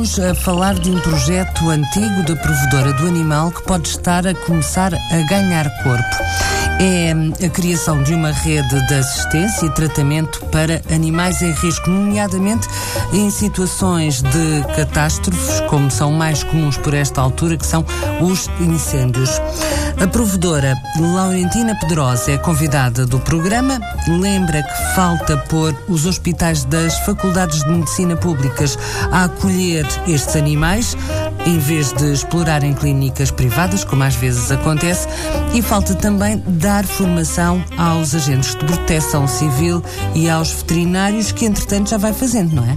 Vamos a falar de um projeto antigo da Provedora do Animal que pode estar a começar a ganhar corpo. É a criação de uma rede de assistência e tratamento para animais em risco, nomeadamente em situações de catástrofes, como são mais comuns por esta altura, que são os incêndios. A provedora Laurentina Pedrosa é convidada do programa. Lembra que falta pôr os hospitais das faculdades de medicina públicas a acolher estes animais, em vez de explorarem clínicas privadas, como às vezes acontece, e falta também dar formação aos agentes de proteção civil e aos veterinários, que entretanto já vai fazendo, não é?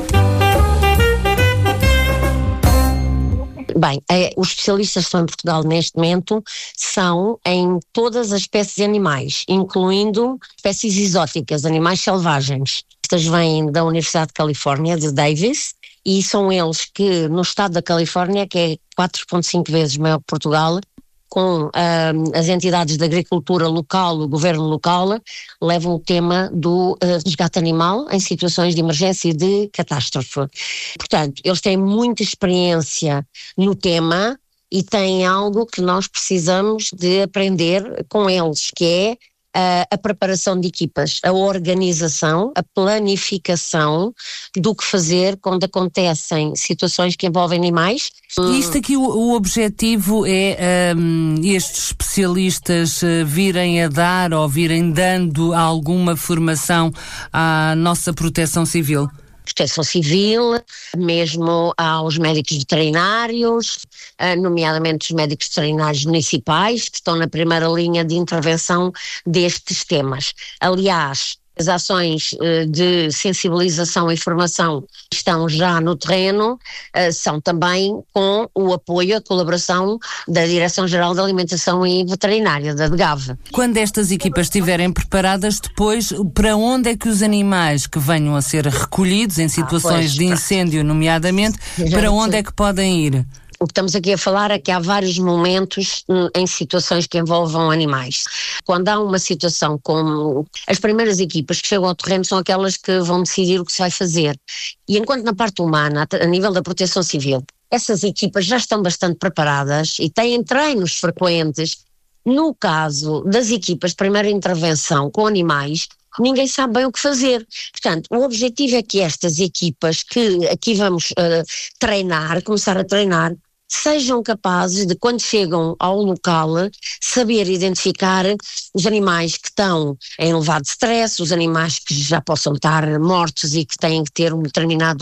Bem, os especialistas que estão em Portugal neste momento são em todas as espécies de animais, incluindo espécies exóticas, animais selvagens. Estas vêm da Universidade de Califórnia, de Davis, e são eles que, no estado da Califórnia, que é 4,5 vezes maior que Portugal, com as entidades de agricultura local, o governo local, levam o tema do resgate animal em situações de emergência e de catástrofe. Portanto, eles têm muita experiência no tema e têm algo que nós precisamos de aprender com eles, que é a preparação de equipas, a organização, a planificação do que fazer quando acontecem situações que envolvem animais. Isto aqui, o objetivo é estes especialistas virem a dar ou virem dando alguma formação à nossa proteção civil? Proteção civil, mesmo aos médicos veterinários, nomeadamente os médicos veterinários municipais, que estão na primeira linha de intervenção destes temas. Aliás, as ações de sensibilização e formação que estão já no terreno são também com o apoio, a colaboração da Direção-Geral de Alimentação e Veterinária, da DGAV. Quando estas equipas estiverem preparadas, depois, para onde é que os animais que venham a ser recolhidos em situações de incêndio, nomeadamente, para onde é que podem ir? O que estamos aqui a falar é que há vários momentos em situações que envolvam animais. Quando há uma situação como as primeiras equipas que chegam ao terreno são aquelas que vão decidir o que se vai fazer. E enquanto na parte humana, a nível da proteção civil, essas equipas já estão bastante preparadas e têm treinos frequentes. No caso das equipas de primeira intervenção com animais, ninguém sabe bem o que fazer. Portanto, o objetivo é que estas equipas que aqui vamos começar a treinar, sejam capazes de, quando chegam ao local, saber identificar os animais que estão em elevado stress, os animais que já possam estar mortos e que têm que ter um determinado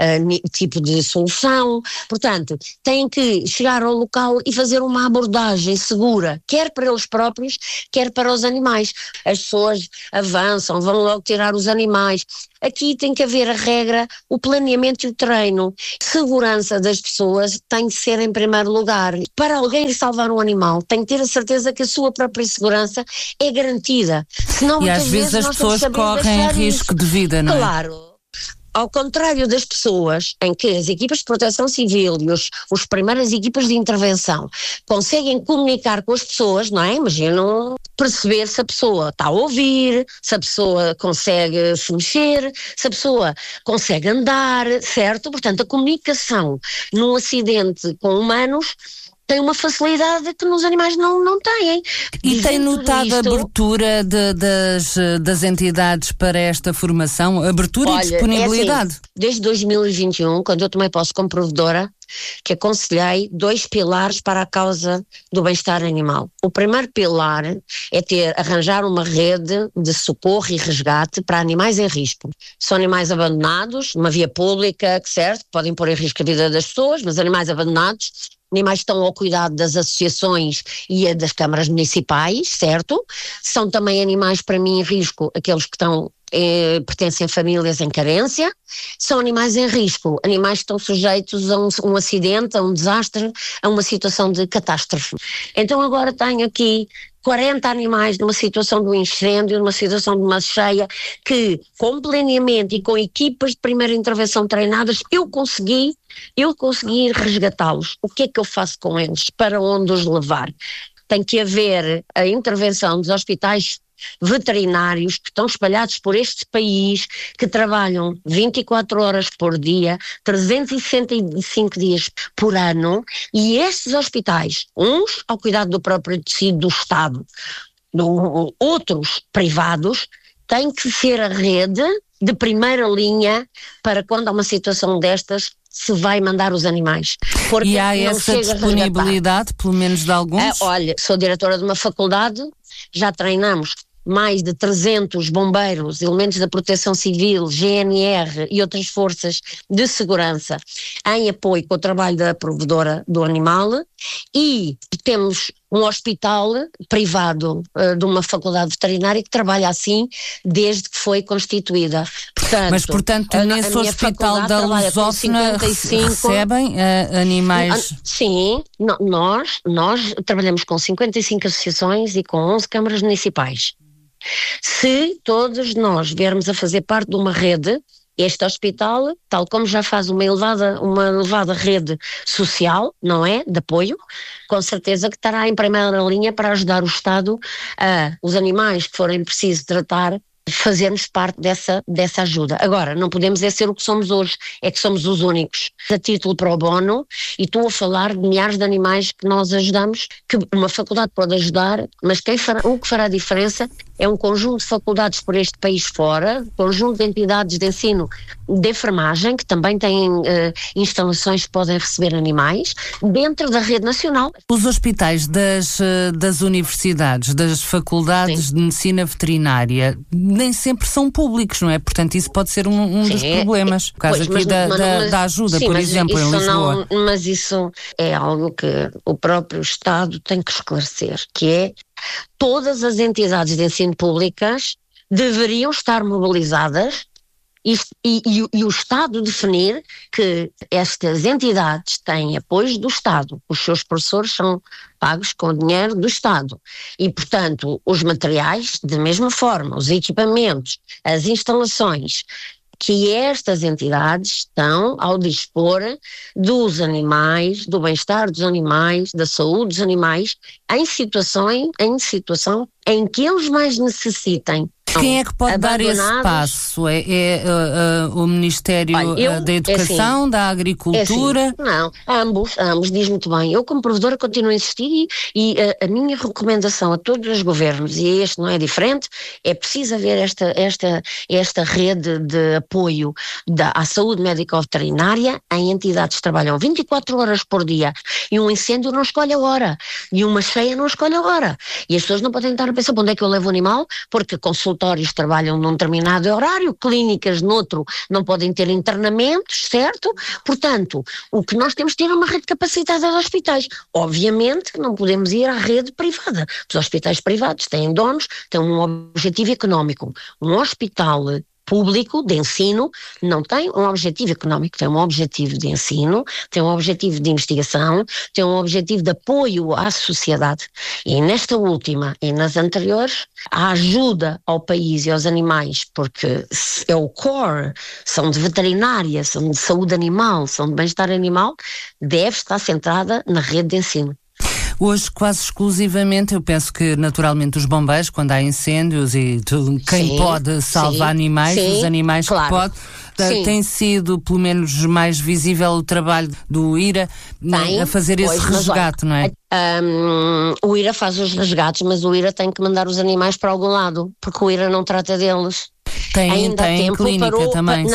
tipo de solução. Portanto, têm que chegar ao local e fazer uma abordagem segura, quer para eles próprios, quer para os animais. As pessoas avançam, vão logo tirar os animais. Aqui tem que haver a regra, o planeamento e o treino. Segurança das pessoas tem que ser em primeiro lugar. Para alguém salvar um animal, tem que ter a certeza que a sua própria segurança é garantida. Senão, e às vezes as pessoas correm risco de vida, não é? Claro. Ao contrário das pessoas em que as equipas de proteção civil e os primeiras equipas de intervenção conseguem comunicar com as pessoas, não é? Imaginam perceber se a pessoa está a ouvir, se a pessoa consegue se mexer, se a pessoa consegue andar, certo? Portanto, a comunicação num acidente com humanos tem uma facilidade que nos animais não têm. E tem notado a abertura das entidades para esta formação? Abertura e disponibilidade? É assim, desde 2021, quando eu tomei posse como provedora, que aconselhei 2 pilares para a causa do bem-estar animal. O primeiro pilar é arranjar uma rede de socorro e resgate para animais em risco. São animais abandonados, numa via pública, certo? Podem pôr em risco a vida das pessoas, mas animais abandonados, animais que estão ao cuidado das associações e das câmaras municipais, certo? São também animais, para mim, em risco, aqueles que pertencem a famílias em carência. São animais em risco, animais que estão sujeitos a um acidente, a um desastre, a uma situação de catástrofe. Então agora tenho aqui 40 animais numa situação de um incêndio, numa situação de uma cheia, que com planeamento e com equipas de primeira intervenção treinadas, eu consegui resgatá-los. O que é que eu faço com eles? Para onde os levar? Tem que haver a intervenção dos hospitais veterinários que estão espalhados por este país, que trabalham 24 horas por dia, 365 dias por ano, e estes hospitais, uns ao cuidado do próprio tecido do Estado, outros privados, têm que ser a rede de primeira linha para quando há uma situação destas se vai mandar os animais. Porque e há essa disponibilidade, pelo menos de alguns? Olha, sou diretora de uma faculdade, já treinamos mais de 300 bombeiros, elementos da Proteção Civil, GNR e outras forças de segurança em apoio com o trabalho da provedora do animal, e temos um hospital privado de uma faculdade veterinária que trabalha assim desde que foi constituída. Portanto, nesse hospital da Lusófona recebem animais? Sim, nós trabalhamos com 55 associações e com 11 câmaras municipais. Se todos nós viermos a fazer parte de uma rede, este hospital, tal como já faz uma elevada rede social, não é? De apoio, com certeza que estará em primeira linha para ajudar o Estado os animais que forem preciso tratar, fazermos parte dessa ajuda. Agora, não podemos ser o que somos hoje, é que somos os únicos. A título pro bono, e estou a falar de milhares de animais que nós ajudamos, que uma faculdade pode ajudar, mas o que fará a diferença é um conjunto de faculdades por este país fora, conjunto de entidades de ensino de enfermagem, que também têm instalações que podem receber animais, dentro da rede nacional. Os hospitais das universidades, das faculdades de medicina veterinária, nem sempre são públicos, não é? Portanto, isso pode ser um dos problemas. No caso aqui da ajuda, por exemplo, em Lisboa. Mas isso é algo que o próprio Estado tem que esclarecer, que é: todas as entidades de ensino públicas deveriam estar mobilizadas e o Estado definir que estas entidades têm apoio do Estado, os seus professores são pagos com dinheiro do Estado e, portanto, os materiais, da mesma forma, os equipamentos, as instalações, que estas entidades estão ao dispor dos animais, do bem-estar dos animais, da saúde dos animais, em situação em que eles mais necessitem. Quem é que pode dar esse passo? É o Ministério da Educação, da Agricultura? Não, ambos, diz muito bem. Eu, como provedora, continuo a insistir e a minha recomendação a todos os governos, e este não é diferente, é preciso haver esta rede de apoio à saúde médico-veterinária em entidades que trabalham 24 horas por dia, e um incêndio não escolhe a hora, e uma cheia não escolhe a hora. E as pessoas não podem estar a pensar: para onde é que eu levo o animal? Porque consultórios trabalham num determinado horário, clínicas noutro não podem ter internamentos, certo? Portanto, o que nós temos de ter é uma rede capacitada de hospitais. Obviamente que não podemos ir à rede privada. Os hospitais privados têm donos, têm um objetivo económico. Um hospital público de ensino não tem um objetivo económico, tem um objetivo de ensino, tem um objetivo de investigação, tem um objetivo de apoio à sociedade. E nesta última e nas anteriores, a ajuda ao país e aos animais, porque é o core, são de veterinária, são de saúde animal, são de bem-estar animal, deve estar centrada na rede de ensino. Hoje, quase exclusivamente, eu penso que naturalmente os bombeiros, quando há incêndios e quem pode salvar animais, os animais que pode, tem sido pelo menos mais visível o trabalho do IRA a fazer esse resgate, não é? O IRA faz os resgates, mas o IRA tem que mandar os animais para algum lado, porque o IRA não trata deles. Tem clínica também,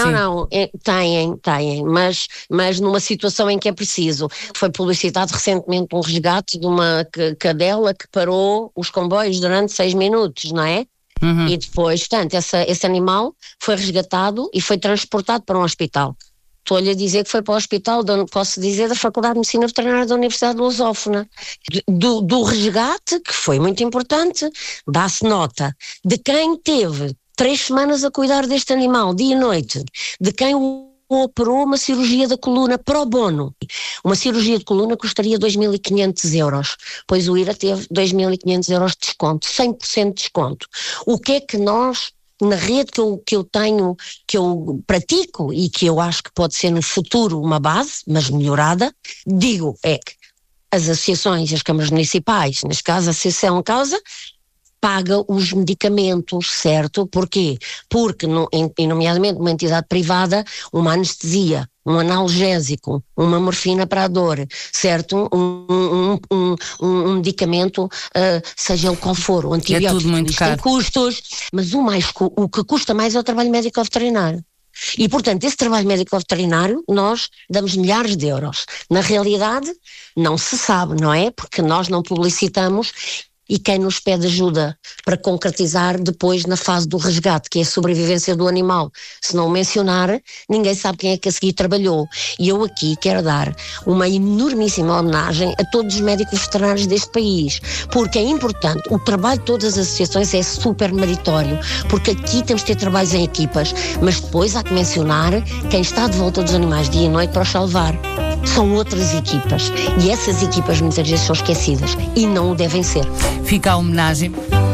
têm, mas numa situação em que é preciso. Foi publicitado recentemente um resgate de uma cadela que parou os comboios durante 6 minutos, não é? Uhum. E depois, portanto, esse animal foi resgatado e foi transportado para um hospital. Estou-lhe a dizer que foi para o hospital, posso dizer, da Faculdade de Medicina Veterinária da Universidade de Lusófona. Do resgate, que foi muito importante, dá-se nota de quem teve 3 semanas a cuidar deste animal, dia e noite, de quem o operou uma cirurgia da coluna pro bono. Uma cirurgia de coluna custaria 2.500 euros, pois o IRA teve 2.500 euros de desconto, 100% de desconto. O que é que nós, na rede que eu tenho, que eu pratico e que eu acho que pode ser no futuro uma base, mas melhorada, digo é que as associações e as câmaras municipais, neste caso a associação em causa, paga os medicamentos, certo? Porquê? Porque, nomeadamente numa entidade privada, uma anestesia, um analgésico, uma morfina para a dor, certo? Um medicamento, seja ele qual for, o antibiótico, tudo muito caro. Tem custos, mas o que custa mais é o trabalho médico-veterinário. E, portanto, esse trabalho médico-veterinário, nós damos milhares de euros. Na realidade, não se sabe, não é? Porque nós não publicitamos e quem nos pede ajuda para concretizar depois na fase do resgate, que é a sobrevivência do animal. Se não mencionar, ninguém sabe quem é que a seguir trabalhou. E eu aqui quero dar uma enormíssima homenagem a todos os médicos veterinários deste país, porque é importante, o trabalho de todas as associações é super meritório, porque aqui temos de ter trabalhos em equipas, mas depois há que mencionar quem está de volta dos animais dia e noite para os salvar. São outras equipas, e essas equipas muitas vezes são esquecidas, e não o devem ser. Fica a homenagem.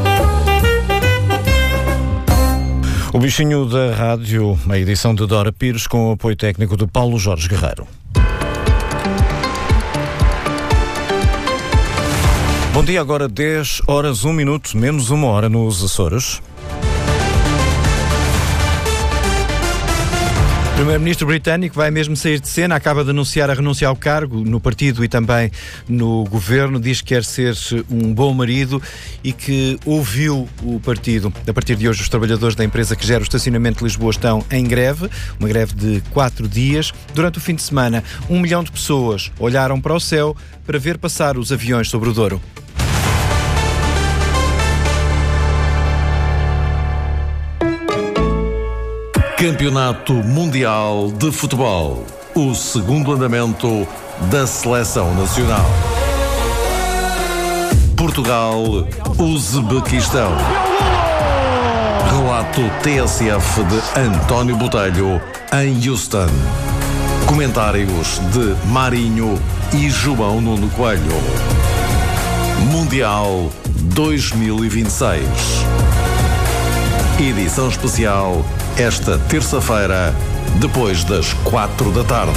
O Bichinho da Rádio, a edição de Dora Pires, com o apoio técnico de Paulo Jorge Guerreiro. Bom dia, agora 10 horas 1 minuto, menos 1 hora nos Açores. O primeiro-ministro britânico vai mesmo sair de cena, acaba de anunciar a renúncia ao cargo no partido e também no governo, diz que quer ser um bom marido e que ouviu o partido. A partir de hoje, os trabalhadores da empresa que gera o estacionamento de Lisboa estão em greve, uma greve de 4 dias. Durante o fim de semana, 1 milhão de pessoas olharam para o céu para ver passar os aviões sobre o Douro. Campeonato Mundial de Futebol. O segundo andamento da Seleção Nacional. Portugal, Uzbequistão. Relato TSF de António Botelho em Houston. Comentários de Marinho e João Nuno Coelho. Mundial 2026. Edição especial esta terça-feira, depois das 4 da tarde.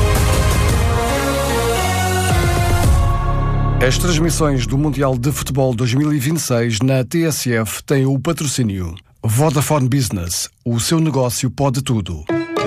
As transmissões do Mundial de Futebol 2026 na TSF têm o patrocínio Vodafone Business. O seu negócio pode tudo.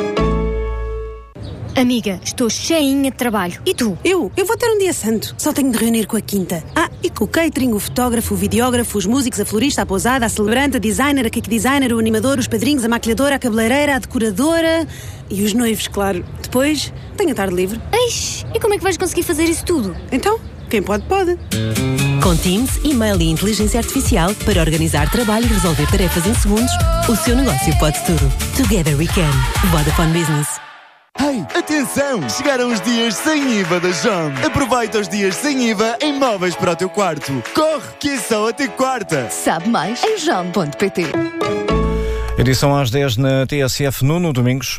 Amiga, estou cheinha de trabalho. E tu? Eu vou ter um dia santo. Só tenho de reunir com a quinta. E com o catering, o fotógrafo, o videógrafo, os músicos, a florista, a pousada, a celebrante, a designer, a cake designer, o animador, os padrinhos, a maquilhadora, a cabeleireira, a decoradora e os noivos, claro. Depois, tenho a tarde livre. Eish, e como é que vais conseguir fazer isso tudo? Então, quem pode, pode. Com Teams, e-mail e inteligência artificial para organizar trabalho e resolver tarefas em segundos, o seu negócio pode tudo. Together we can. Vodafone Business. Hey, atenção! Chegaram os dias sem IVA da JOM. Aproveita os dias sem IVA em móveis para o teu quarto. Corre, que é só até quarta. Sabe mais em jom.pt. Edição às 10 na TSF, Nuno Domingos.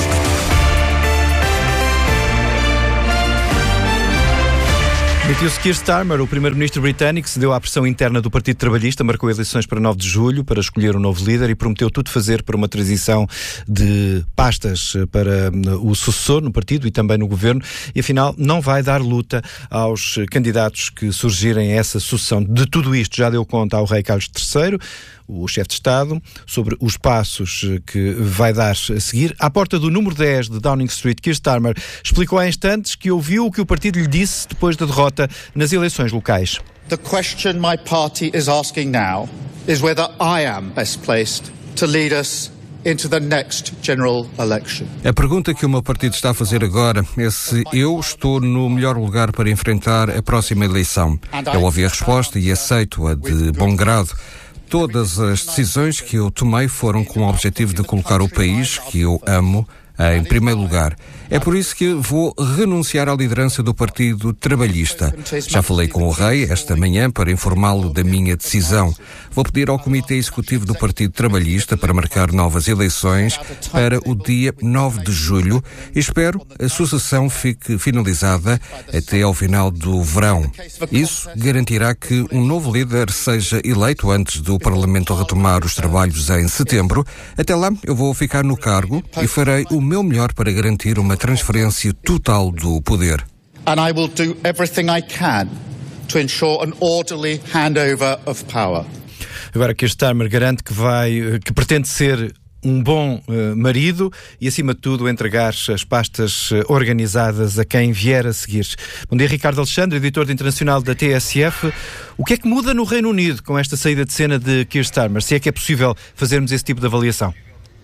Demitiu-se Keir Starmer, o primeiro-ministro britânico, cedeu à pressão interna do Partido Trabalhista, marcou eleições para 9 de julho para escolher um novo líder e prometeu tudo fazer para uma transição de pastas para o sucessor no partido e também no governo e, afinal, não vai dar luta aos candidatos que surgirem a essa sucessão. De tudo isto já deu conta ao rei Carlos III, o chefe de Estado, sobre os passos que vai dar a seguir. À porta do número 10 de Downing Street, Keir Starmer explicou há instantes que ouviu o que o partido lhe disse depois da derrota nas eleições locais. The question my party is asking now is whether I am best placed to lead us into the next general election. A pergunta que o meu partido está a fazer agora é se eu estou no melhor lugar para enfrentar a próxima eleição. Eu ouvi a resposta e aceito-a de bom grado. Todas as decisões que eu tomei foram com o objetivo de colocar o país, que eu amo, em primeiro lugar. É por isso que vou renunciar à liderança do Partido Trabalhista. Já falei com o rei esta manhã para informá-lo da minha decisão. Vou pedir ao Comitê Executivo do Partido Trabalhista para marcar novas eleições para o dia 9 de julho e espero a sucessão fique finalizada até ao final do verão. Isso garantirá que um novo líder seja eleito antes do Parlamento retomar os trabalhos em setembro. Até lá, eu vou ficar no cargo e farei o meu melhor para garantir uma transferência total do poder. And I will do everything I can to ensure an orderly handover of power. Agora, Keir Starmer garante que pretende ser um bom marido e, acima de tudo, entregar as pastas organizadas a quem vier a seguir. Bom dia, Ricardo Alexandre, editor internacional da TSF. O que é que muda no Reino Unido com esta saída de cena de Keir Starmer? Se é que é possível fazermos esse tipo de avaliação?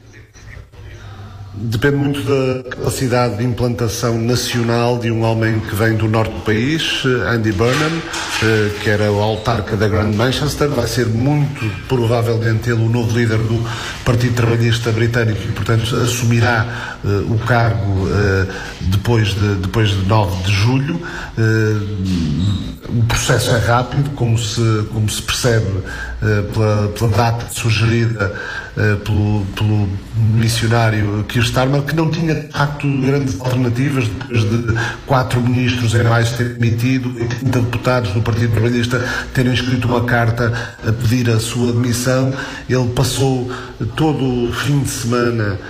Depende muito da capacidade de implantação nacional de um homem que vem do norte do país, Andy Burnham, que era o autarca da Grand Manchester. Vai ser muito provavelmente ele o novo líder do Partido Trabalhista Britânico e, portanto, assumirá o cargo depois de 9 de julho. O processo é rápido, como se percebe pela data sugerida pelo missionário Keir Starmer, que não tinha de facto grandes alternativas depois de 4 ministros em mais ter demitido e 30 deputados do Partido Trabalhista terem escrito uma carta a pedir a sua demissão. Ele passou todo o fim de semana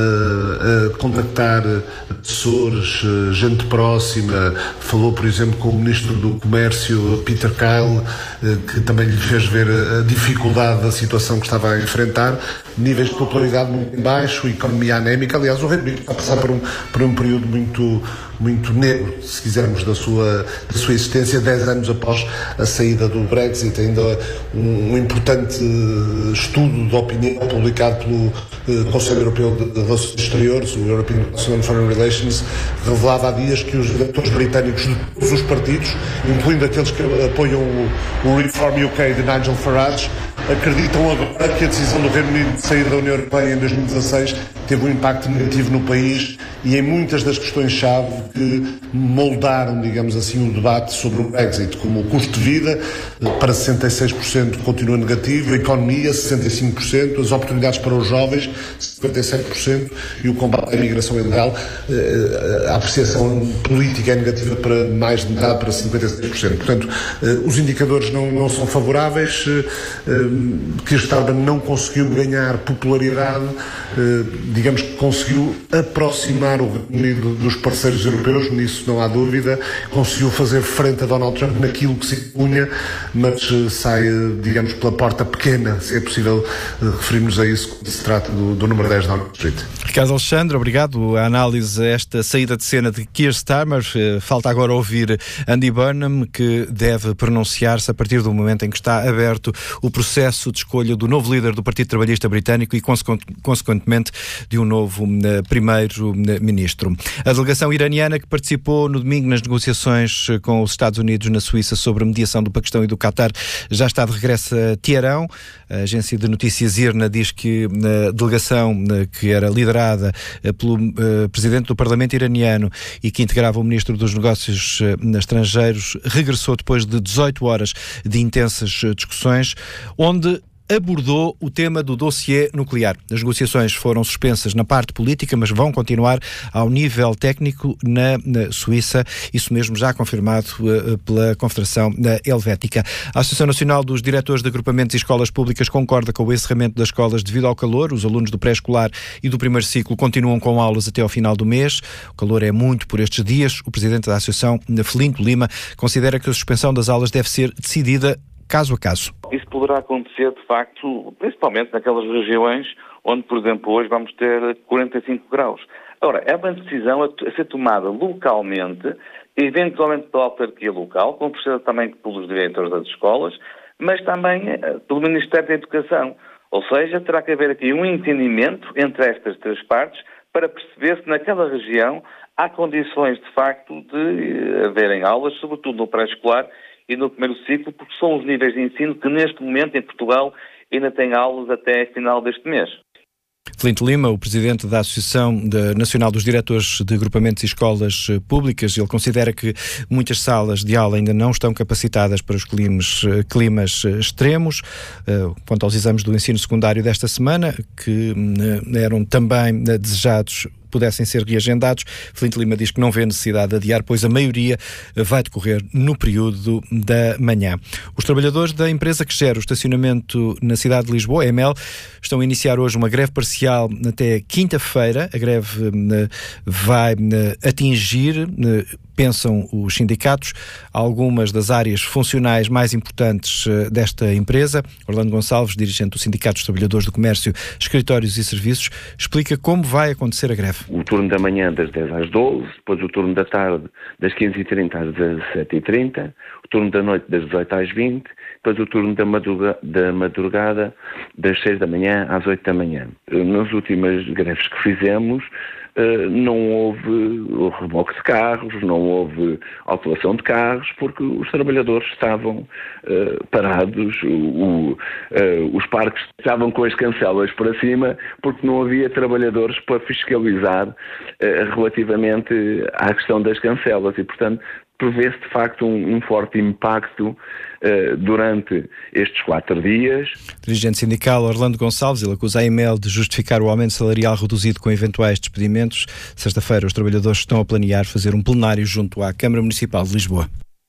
a contactar assessores, gente próxima. Falou, por exemplo, com o Ministro do Comércio, Peter Kyle, que também lhe fez ver a dificuldade da situação que estava a enfrentar, níveis de popularidade muito baixo, economia anémica. Aliás, o Reino Unido está a passar por um período muito negro, se quisermos, da sua existência, 10 anos após a saída do Brexit. Ainda um importante estudo de opinião publicado pelo Conselho Europeu de Relações Exteriores, o European Council on Foreign Relations, revelava há dias que os eleitores britânicos de todos os partidos, incluindo aqueles que apoiam o Reform UK de Nigel Farage, acreditam agora que a decisão do Reino Unido de sair da União Europeia em 2016 teve um impacto negativo no país e em muitas das questões-chave que moldaram, digamos assim, o debate sobre o Brexit, como o custo de vida, para 66% continua negativo, a economia, 65%, as oportunidades para os jovens, 57%, e o combate à imigração ilegal, a apreciação política é negativa para mais de metade, para 56%. Portanto, os indicadores não são favoráveis. Keir Starmer não conseguiu ganhar popularidade, digamos que conseguiu aproximar o Reino Unido dos parceiros europeus, nisso não há dúvida. Conseguiu fazer frente a Donald Trump naquilo que se impunha, mas sai, digamos, pela porta pequena, se é possível referirmos a isso, quando se trata do número 10 de Downing Street. Ricardo Alexandre, obrigado. A análise a esta saída de cena de Keir Starmer. Falta agora ouvir Andy Burnham, que deve pronunciar-se a partir do momento em que está aberto o processo de escolha do novo líder do Partido Trabalhista Britânico e, consequentemente, de um novo primeiro-ministro. A delegação iraniana que participou no domingo nas negociações com os Estados Unidos na Suíça sobre a mediação do Paquistão e do Qatar já está de regresso a Teherão. A agência de notícias IRNA diz que a delegação que era liderada pelo presidente do Parlamento iraniano e que integrava o ministro dos Negócios Estrangeiros regressou depois de 18 horas de intensas discussões, onde abordou o tema do dossiê nuclear. As negociações foram suspensas na parte política, mas vão continuar ao nível técnico na Suíça, isso mesmo já confirmado pela Confederação Helvética. A Associação Nacional dos Diretores de Agrupamentos e Escolas Públicas concorda com o encerramento das escolas devido ao calor. Os alunos do pré-escolar e do primeiro ciclo continuam com aulas até ao final do mês. O calor é muito por estes dias. O presidente da Associação, Felinto Lima, considera que a suspensão das aulas deve ser decidida caso a caso. Isso poderá acontecer, de facto, principalmente naquelas regiões onde, por exemplo, hoje vamos ter 45 graus. Ora, é uma decisão a ser tomada localmente, eventualmente pela autarquia local, como precisa também pelos diretores das escolas, mas também pelo Ministério da Educação. Ou seja, terá que haver aqui um entendimento entre estas três partes para perceber se naquela região há condições, de facto, de haverem aulas, sobretudo no pré-escolar e no primeiro ciclo, porque são os níveis de ensino que neste momento em Portugal ainda têm aulas até final deste mês. Felinto Lima, o presidente da Associação Nacional dos Diretores de Agrupamentos e Escolas Públicas, ele considera que muitas salas de aula ainda não estão capacitadas para os climas extremos. Quanto aos exames do ensino secundário desta semana, que eram também desejados pudessem ser reagendados, Felinto Lima diz que não vê necessidade de adiar, pois a maioria vai decorrer no período da manhã. Os trabalhadores da empresa que gera o estacionamento na cidade de Lisboa, a EML, estão a iniciar hoje uma greve parcial até quinta-feira. A greve vai atingir pensam os sindicatos, algumas das áreas funcionais mais importantes desta empresa. Orlando Gonçalves, dirigente do Sindicato dos Trabalhadores do Comércio, Escritórios e Serviços, explica como vai acontecer a greve. O turno da manhã das 10 às 12, depois o turno da tarde das 15h30 às 17h30, o turno da noite das 18 às 20, depois o turno da madrugada das 6 da manhã às 8 da manhã. Nas últimas greves que fizemos, não houve reboque de carros, não houve autuação de carros, porque os trabalhadores estavam parados, os parques estavam com as cancelas para cima, porque não havia trabalhadores para fiscalizar relativamente à questão das cancelas e, portanto, prevê-se de facto um forte impacto durante estes 4 dias. Dirigente sindical Orlando Gonçalves, ele acusa a EML de justificar o aumento salarial reduzido com eventuais despedimentos. Sexta-feira, os trabalhadores estão a planear fazer um plenário junto à Câmara Municipal de Lisboa.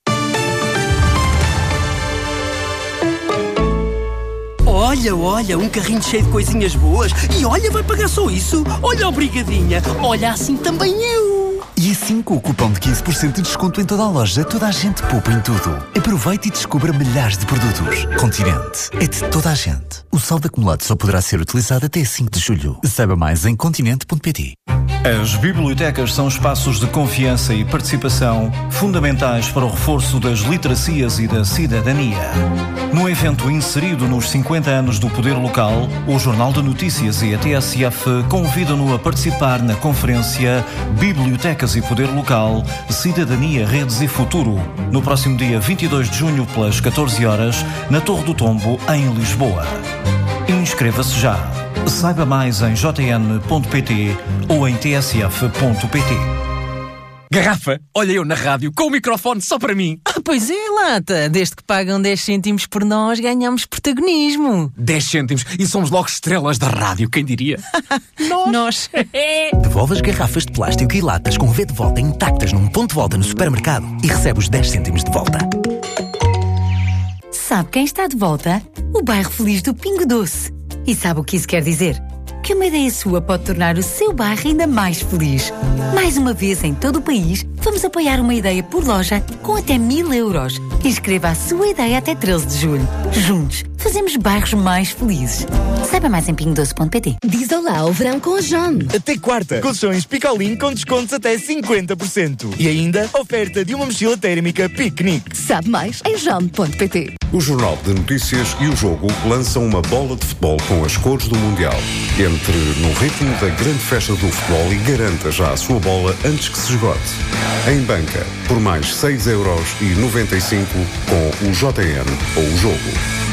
Olha, um carrinho cheio de coisinhas boas. E olha, vai pagar só isso. Olha, obrigadinha. Olha, assim também eu. E assim, com o cupom de 15% de desconto em toda a loja, toda a gente poupa em tudo. Aproveite e descubra milhares de produtos. Continente. É de toda a gente. O saldo acumulado só poderá ser utilizado até 5 de julho. Saiba mais em continente.pt. As bibliotecas são espaços de confiança e participação fundamentais para o reforço das literacias e da cidadania. Num evento inserido nos 50 anos do Poder Local, o Jornal de Notícias e a TSF convidam-no a participar na conferência Bibliotecas e Poder Local, Cidadania, Redes e Futuro, no próximo dia 22 de junho, pelas 14 horas, na Torre do Tombo, em Lisboa. Inscreva-se já. Saiba mais em jn.pt ou em tsf.pt. Garrafa, olha eu na rádio com o microfone só para mim. Pois é, lata. Desde que pagam 10 cêntimos por nós, ganhamos protagonismo. 10 cêntimos e somos logo estrelas da rádio, quem diria? Nós. Devolve as garrafas de plástico e latas com V de volta intactas num ponto de volta no supermercado e recebe os 10 cêntimos de volta. Sabe quem está de volta? O bairro feliz do Pingo Doce. E sabe o que isso quer dizer? Que uma ideia sua pode tornar o seu bairro ainda mais feliz. Mais uma vez, em todo o país, vamos apoiar uma ideia por loja com até 1.000 euros. Inscreva a sua ideia até 13 de julho. Juntos, fazemos bairros mais felizes. Saiba mais em pingodoce.pt. Diz olá ao verão com a John. Até quarta, colchões Picolin com descontos até 50%. E ainda, oferta de uma mochila térmica piquenique. Sabe mais em john.pt. O Jornal de Notícias e o Jogo lançam uma bola de futebol com as cores do Mundial. Entre no ritmo da grande festa do futebol e garanta já a sua bola antes que se esgote. Em banca, por mais 6,95€ com o JN ou o Jogo.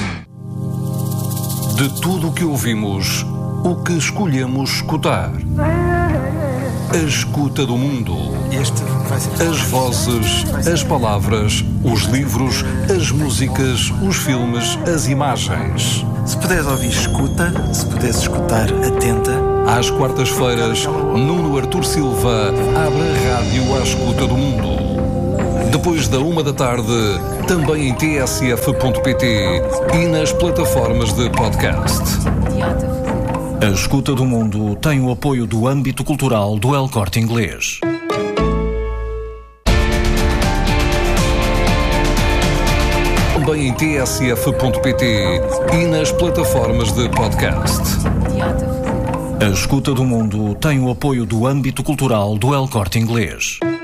De tudo o que ouvimos, o que escolhemos escutar. A escuta do mundo. As vozes, as palavras, os livros, as músicas, os filmes, as imagens. Se puderes ouvir, escuta. Se puderes escutar, atenta. Às quartas-feiras, Nuno Artur Silva abre a rádio à escuta do mundo. Depois da 13h, também em tsf.pt e nas plataformas de podcast. A escuta do mundo tem o apoio do âmbito cultural do El Corte Inglês. Também em tsf.pt e nas plataformas de podcast. A escuta do mundo tem o apoio do âmbito cultural do El Corte Inglês.